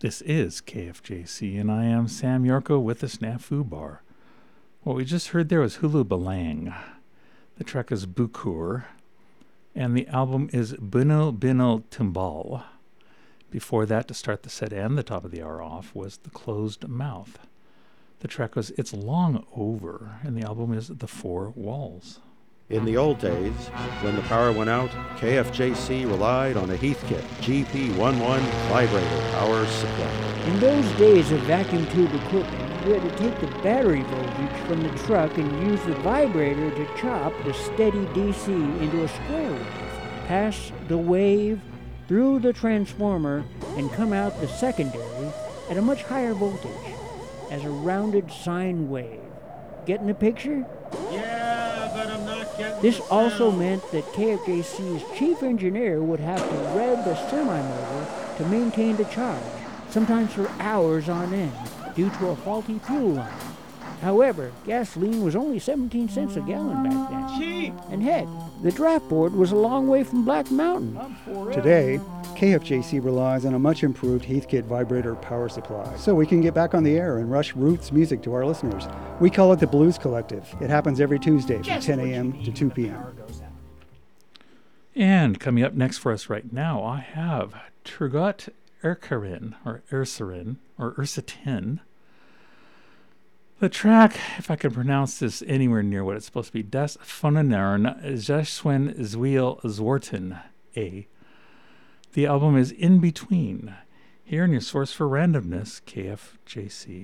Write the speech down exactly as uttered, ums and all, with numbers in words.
This is K F J C, and I am Sam Yorko with the Snafu Bar. What we just heard there was Hulu Balang. The track is Bukur, and the album is Bunel Binel Timbal. Before that, to start the set and the top of the hour off, was The Closed Mouth. The track was It's Long Over, and the album is The Four Walls. In the old days, when the power went out, K F J C relied on a Heathkit G P eleven vibrator power supply. In those days of vacuum tube equipment, you had to take the battery voltage from the truck and use the vibrator to chop the steady D C into a square wave, pass the wave through the transformer, and come out the secondary at a much higher voltage as a rounded sine wave. Getting the picture? Yeah, but I'm not getting This the also sound. meant that K F J C's chief engineer would have to rev the semi-motor to maintain the charge, sometimes for hours on end, due to a faulty fuel line. However, gasoline was only seventeen cents a gallon back then. Cheap. And heck, the draft board was a long way from Black Mountain. Today, K F J C relies on a much improved Heathkit vibrator power supply, so we can get back on the air and rush roots music to our listeners. We call it the Blues Collective. It happens every Tuesday from ten a.m. to two p.m. And coming up next for us right now, I have Turgot Erkarin, or Ursarin, or Ursatin. The track, if I can pronounce this anywhere near what it's supposed to be, Das Fonenern Zeschwen Zwiel Zworten A. The album is In Between. Here in your source for randomness, K F J C.